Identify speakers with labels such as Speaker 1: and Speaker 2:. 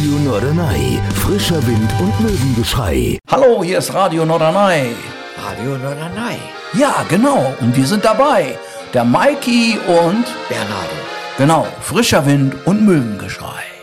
Speaker 1: Radio Norderney. Frischer Wind und Möwengeschrei.
Speaker 2: Hallo, hier ist Radio Norderney.
Speaker 3: Radio Norderney.
Speaker 2: Ja, genau. Und wir sind dabei. Der Maiki und
Speaker 3: Bernardo.
Speaker 2: Genau, frischer Wind und Möwengeschrei.